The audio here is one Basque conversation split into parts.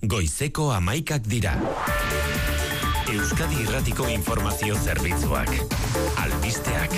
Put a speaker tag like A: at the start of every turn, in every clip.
A: Goizeko 11 dira. Euskadi Irratiko Informazio Zerbitzuak. Albisteak.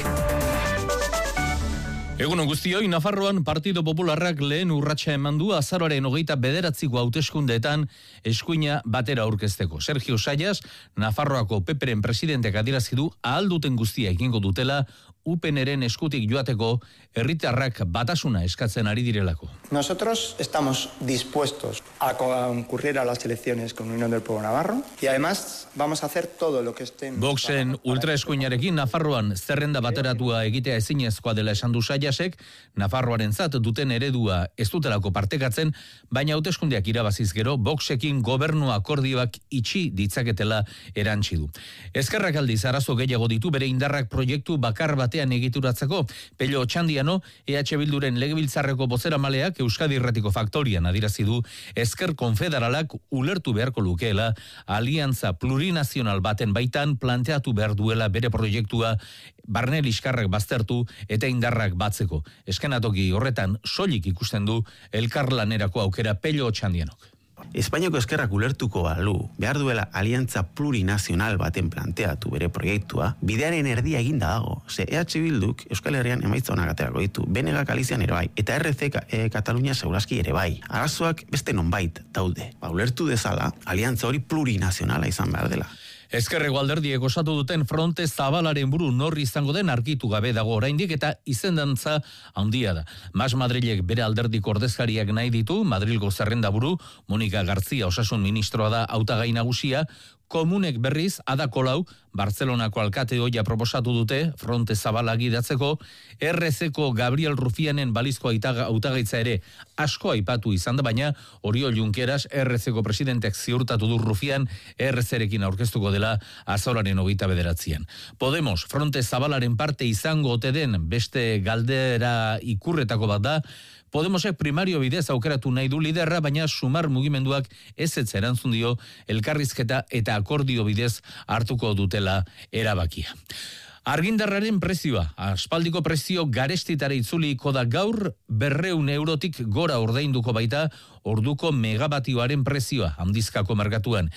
B: Egun guztioi, Nafarroan Partido Popularrak lehen urratsa eman du azaroaren 29ko hauteskundeetan eskuina batera aurkezteko. Sergio Sayas, Nafarroako PPren presidentek adierazi du ahal duten guztia egingo dutela UPNren eskutik joateko herritarrak batasuna eskatzen ari direlako.
C: Nosotros estamos dispuestos a concurrir a las elecciones con Unión del Pueblo Navarro y además vamos a hacer todo lo que esté en
B: Voxen ultraeskuinarekin Nafarroan zerrenda bateratua egitea ezinezkoa dela esan du Sayasek, Nafarroarentzat duten eredua ez dutelako partekatzen, baina hauteskundeak irabaziz gero Voxekin gobernu akordioak itxi ditzaketela erantsi du. Ezkerrak aldiz arazo gehiago ditu bere indarrak proiektu bakar batean egituratzeko. Pello Otxandiano, EH Bilduren legebiltzarreko bozeramaleak Euskadi Irratiko Faktorian adierazi du Ezker Konfederalak ulertu beharko lukeela aliantza plurinazional baten baitan planteatu behar duela bere proiektua barne liskarrak baztertu eta indarrak batzeko. Eskenatoki horretan soilik ikusten du elkarlanerako aukera Pello Otxandianok.
D: Espainiako ezkerrak ulertuko balu, behar duela aliantza plurinazional baten planteatu bere proiektua, bidearen erdia eginda dago. Ze EH Bilduk Euskal Herrian emaitza onak aterako ditu, BNG Galizian ere bai, eta RC Katalunia segurazki ere bai. Arazoak beste nonbait daude. Ulertu dezala, aliantza hori plurinazionala izan behar dela.
B: Ezkerreko alderdiek osatu duten fronte zabalaren buru norri izango den argitu gabe dago oraindik eta izendantza handia da. Mas Madrilek bere alderdiko ordezkariak nahi ditu, Madrilgo zerrenda buru, Monika Garzia osasun ministroa da hautagai nagusia, Komunek berriz, Ada Colau, Bartzelonako alkate hoia proposatu dute, fronte zabala gidatzeko, RC-ko Gabriel Rufianen balizko hautagaitza ere asko aipatu izan da, baina Oriol Junqueras, RC-ko presidentek ziurtatu du Rufian, RC-rekin aurkeztuko dela azaroaren 29an. Podemos, fronte zabalaren parte izango ote den beste galdera ikurretako bat da, Podemosek primario bidez aukeratu nahi du liderra, baina Sumar mugimenduak ez erantzun dio elkarrizketa eta akordio bidez hartuko dutela erabakia. Argindarraren prezioa, aspaldiko prezio garestitara itzuliko da gaur 200 eurotik gora ordainduko baita orduko megabatioaren prezioa handizkako merkatuan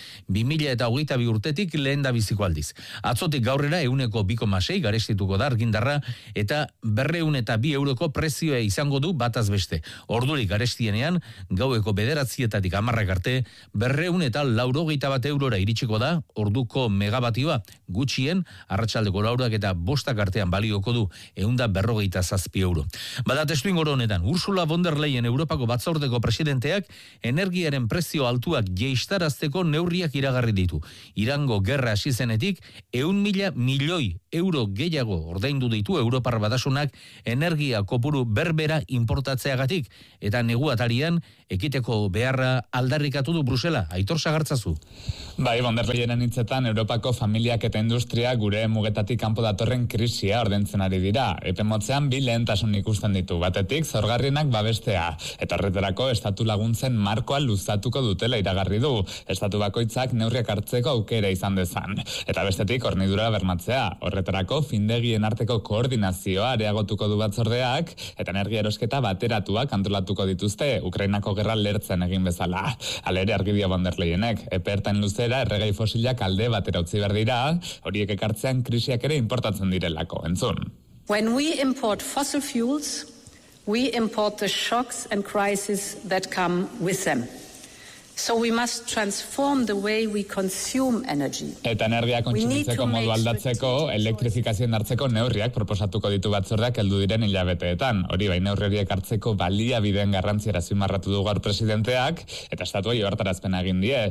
B: 2022 urtetik lehen da biziko aldiz. Atzotik gaurrera 1,2,6 garestituko da argindarra eta 202 euroko prezioa izango du bataz beste. Ordurik garestienean gaueko 9:00 arte 291 eurora iritsiko da orduko megabatioa, gutxien arratsaldeko 4 eta 5 artean balioko du 157 euro. Bada testuinguru honetan, Ursula von der Leyen Europako batzordeko presidenteak energiaren prezio altuak jeistarazteko neurriak iragarri ditu. Irango gerra hasi zenetik 100.000 milioi euro gehiago ordaindu ditu Europar Batasunak energia kopuru berbera importatzeagatik eta neguatarian ekiteko beharra aldarrikatu du Brusela. Aitor Sagartzazu.
E: Bai, von der Leyenen hitzetan Europako familiak eta industria gure mugetatik kanpo datorren krisia ordaintzen ari dira. Epe motzean bi lehentasun ikusten ditu. Batetik zaurgarrienak babestea eta horretarako estatu laguntzen markoa luzatuko dutela iragarri du. Estatu bakoitzak neurriak hartzeko aukera izan dezan. Eta bestetik hornidura bermatzea. Horretarako findegien arteko koordinazioa areagotuko du batzordeak eta energia erosketa bateratuak antolatuko dituzte Ukrainako gerra lertzen egin bezala. Halere argi dio von der Leyenek, epe ertain luzera erregai fosilak alde batera utzi behar dira, horiek ekartzean krisiak ere importatzen direlako, entzun.
F: When we import fossil fuels, we import the shocks and crises that come with them. So we must transform the way we consume energy.
E: Eta energia kontsumitzeko modu aldatzeko, elektrifikazioen hartzeko neurriak proposatuko ditu batzordeak heldu diren hilabeteetan. Hori bai neurriak hartzeko baliabideen garrantziera azpimarratu du gaur presidenteak, eta estatuei ohartarazpena egin die.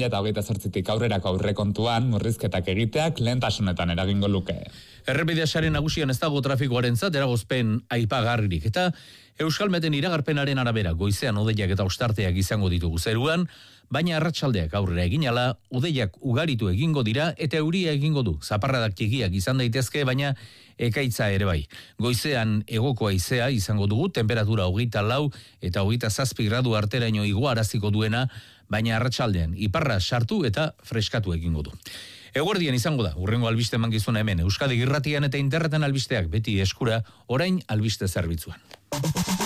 E: 2028tik aurrerako aurrekontuan murrizketak egiteak lehentasunetan eragingo luke.
B: Errepidea sare nagusian ez dago trafikoarentzat eragozpen aipagarririk eta Euskalmeten iragarpenaren arabera goizean hodeiak eta ostarteak izango ditugu zeruan, baina arratsaldeak aurrera eginala, hodeiak ugaritu egingo dira eta euria egingo du. Zaparradak txikiak izan daitezke, baina ekaitza ere bai. Goizean hegoko haizea izango dugu, temperatura 24 eta 27 gradu arteraino igoaraziko duena, baina arratsaldean iparra sartu eta freskatu egingo du. Eguerdian izango da, hurrengo albiste mangizuna hemen, Euskadi Irratian eta interneten albisteak beti eskura, orain albiste zerbitzuan.